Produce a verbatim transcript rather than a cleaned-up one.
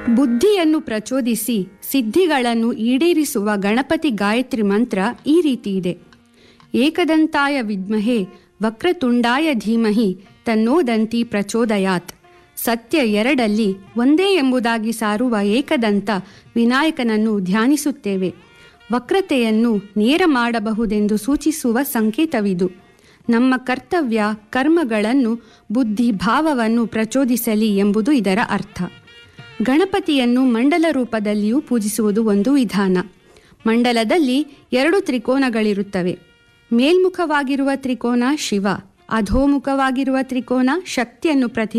ಬುದ್ಧಿಯನ್ನು ಪ್ರಚೋದಿಸಿ ಸಿದ್ಧಿಗಳನ್ನು ಈಡೇರಿಸುವ ಗಣಪತಿ ಗಾಯತ್ರಿ ಮಂತ್ರ ಈ ರೀತಿ ಇದೆ. ಏಕದಂತಾಯ ವಿದ್ಮಹೆ ವಕ್ರತುಂಡಾಯ ಧೀಮಹಿ ತನ್ನೋದಂತಿ ಪ್ರಚೋದಯಾತ್. ಸತ್ಯ ಎರಡಲ್ಲಿ ಒಂದೇ ಎಂಬುದಾಗಿ ಸಾರುವ ಏಕದಂತ ವಿನಾಯಕನನ್ನು ಧ್ಯಾನಿಸುತ್ತೇವೆ. ವಕ್ರತೆಯನ್ನು ನೇರ ಮಾಡಬಹುದೆಂದು ಸೂಚಿಸುವ ಸಂಕೇತವಿದು. ನಮ್ಮ ಕರ್ತವ್ಯ ಕರ್ಮಗಳನ್ನು ಬುದ್ಧಿ ಭಾವವನ್ನು ಪ್ರಚೋದಿಸಲಿ ಎಂಬುದು ಇದರ ಅರ್ಥ. ಗಣಪತಿಯನ್ನು ಮಂಡಲ ರೂಪದಲ್ಲಿಯೂ ಪೂಜಿಸುವುದು ಒಂದು ವಿಧಾನ. ಮಂಡಲದಲ್ಲಿ ಎರಡು ತ್ರಿಕೋನಗಳಿರುತ್ತವೆ. ಮೇಲ್ಮುಖವಾಗಿರುವ ತ್ರಿಕೋನ ಶಿವ, ಅಧೋಮುಖವಾಗಿರುವ ತ್ರಿಕೋನ ಶಕ್ತಿಯನ್ನು ಪ್ರತಿ